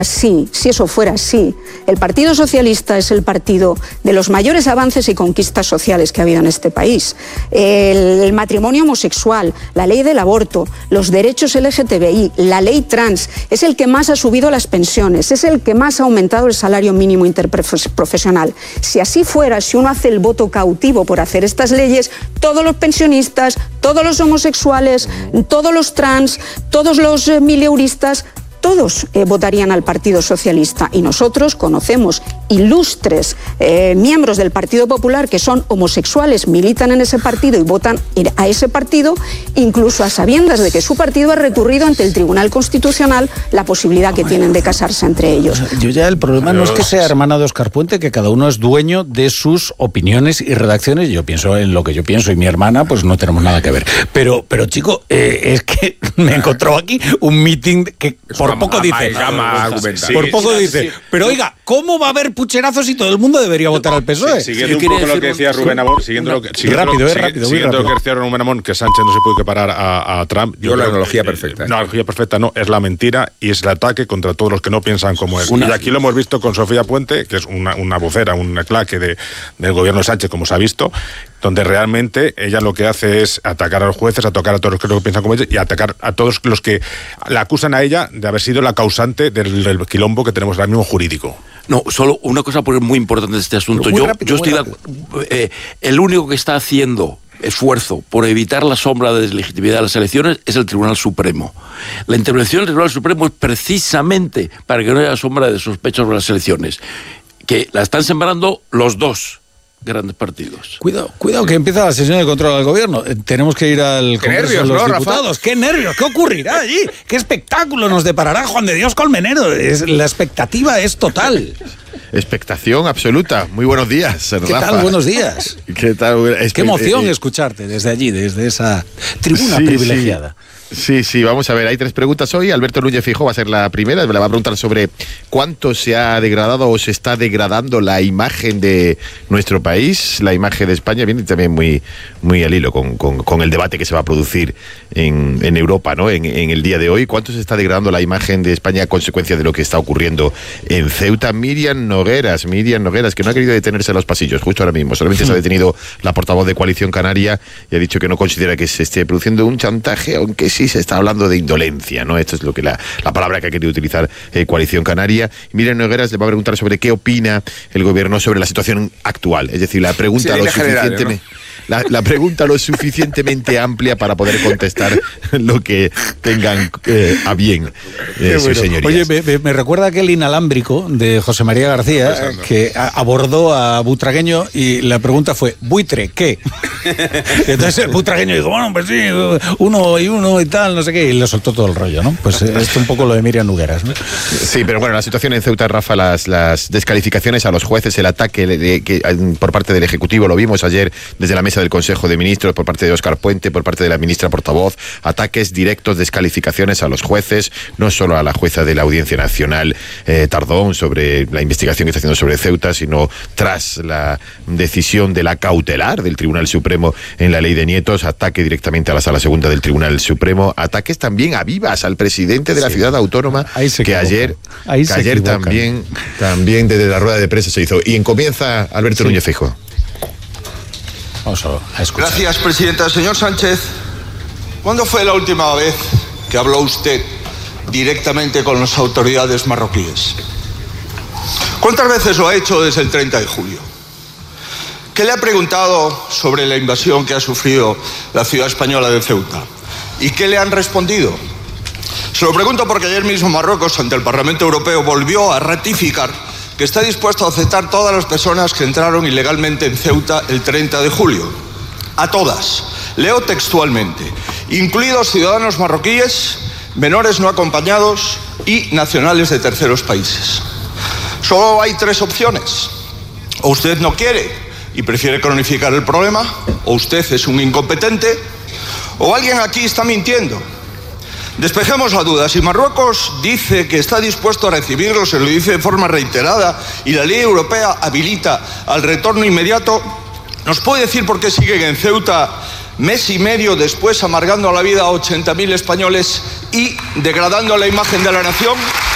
Sí, si eso fuera así, el Partido Socialista es el partido de los mayores avances y conquistas sociales que ha habido en este país. El matrimonio homosexual, la ley del aborto, los derechos LGTBI, la ley trans, es el que más ha subido las pensiones, es el que más ha aumentado el salario mínimo interprofesional. Si así fuera, si uno hace el voto cautivo por hacer estas leyes, todos los pensionistas, todos los homosexuales, todos los trans, todos los mileuristas, todos votarían al Partido Socialista, y nosotros conocemos ilustres miembros del Partido Popular que son homosexuales, militan en ese partido y votan a ese partido, incluso a sabiendas de que su partido ha recurrido ante el Tribunal Constitucional la posibilidad que tienen de casarse entre ellos. Yo ya el problema no es que sea hermana de Óscar Puente, que cada uno es dueño de sus opiniones y redacciones. Yo pienso en lo que yo pienso y mi hermana pues no tenemos nada que ver. Pero chico, es que me encontró aquí un meeting que por poco dice, pero oiga, ¿cómo va a haber pucherazos y todo el mundo debería votar al PSOE? Siguiendo un poco lo que decía Rubén Amón, siguiendo lo que decía Rubén Amón, que Sánchez no se puede parar a Trump. Yo la analogía perfecta. No, la analogía perfecta no, es la mentira y es el ataque contra todos los que no piensan como él. Y aquí lo hemos visto con Sofía Puente, que es una vocera, un claque del gobierno de Sánchez, como se ha visto, donde realmente ella lo que hace es atacar a los jueces, atacar a todos los que no piensan como ella y atacar a todos los que la acusan a ella de haber sido la causante del quilombo que tenemos ahora mismo jurídico. No, solo una cosa muy importante de este asunto. Yo estoy el único que está haciendo esfuerzo por evitar la sombra de deslegitimidad de las elecciones es el Tribunal Supremo. La intervención del Tribunal Supremo es precisamente para que no haya sombra de sospechas sobre las elecciones, que la están sembrando los dos grandes partidos. Cuidado que empieza la sesión de control al gobierno. Tenemos que ir al Congreso de los Diputados. ¡Qué nervios! ¿Qué ocurrirá allí? ¿Qué espectáculo nos deparará Juan de Dios Colmenero? La expectativa es total. Expectación absoluta. Muy buenos días, Rafa. ¿Qué tal? Buenos días. ¿Qué tal? Qué emoción escucharte desde allí, desde esa tribuna privilegiada. Sí, vamos a ver, hay 3 preguntas hoy. Alberto Núñez Feijóo va a ser la primera, le va a preguntar sobre cuánto se ha degradado o se está degradando la imagen de nuestro país, la imagen de España. Viene también muy al hilo con el debate que se va a producir en Europa, ¿no? En el día de hoy. ¿Cuánto se está degradando la imagen de España a consecuencia de lo que está ocurriendo en Ceuta? Miriam Nogueras, que no ha querido detenerse en los pasillos justo ahora mismo. Solamente se ha detenido la portavoz de Coalición Canaria y ha dicho que no considera que se esté produciendo un chantaje, aunque sí se está hablando de indolencia, ¿no? Esto es lo que la palabra que ha querido utilizar Coalición Canaria. Miriam Nogueras le va a preguntar sobre qué opina el gobierno sobre la situación actual. Es decir, la pregunta la pregunta lo suficientemente amplia para poder contestar lo que tengan a bien sus señorías. Oye, me recuerda aquel inalámbrico de José María García que abordó a Butragueño y la pregunta fue, ¿buitre qué? Entonces el butragueño dijo, bueno, pues sí, uno y tal, no sé qué, y le soltó todo el rollo, ¿no? Pues esto es un poco lo de Miriam Nogueras, ¿no? Sí, pero bueno, la situación en Ceuta, Rafa, las descalificaciones a los jueces, el ataque por parte del Ejecutivo, lo vimos ayer desde la mesa del Consejo de Ministros, por parte de Óscar Puente, por parte de la ministra portavoz, ataques directos, descalificaciones a los jueces, no solo a la jueza de la Audiencia Nacional, Tardón, sobre la investigación que está haciendo sobre Ceuta, sino tras la decisión de la cautelar del Tribunal Supremo en la ley de Nietos, ataque directamente a la Sala Segunda del Tribunal Supremo, ataques también a Vivas, al presidente de la ciudad autónoma, que ayer también desde la rueda de prensa se hizo. Y comienza Alberto Núñez Feijóo. Vamos a escuchar. Gracias, presidenta. Señor Sánchez, ¿cuándo fue la última vez que habló usted directamente con las autoridades marroquíes? ¿Cuántas veces lo ha hecho desde el 30 de julio? ¿Qué le ha preguntado sobre la invasión que ha sufrido la ciudad española de Ceuta? ¿Y qué le han respondido? Se lo pregunto porque ayer mismo Marruecos, ante el Parlamento Europeo, volvió a ratificar que está dispuesto a aceptar todas las personas que entraron ilegalmente en Ceuta el 30 de julio. A todas. Leo textualmente. Incluidos ciudadanos marroquíes, menores no acompañados y nacionales de terceros países. Solo hay 3 opciones. O usted no quiere y prefiere cronificar el problema, o usted es un incompetente, o alguien aquí está mintiendo. Despejemos la duda. Si Marruecos dice que está dispuesto a recibirlos, se lo dice de forma reiterada, y la ley europea habilita al retorno inmediato, ¿nos puede decir por qué siguen en Ceuta mes y medio después amargando la vida a 80.000 españoles y degradando la imagen de la nación?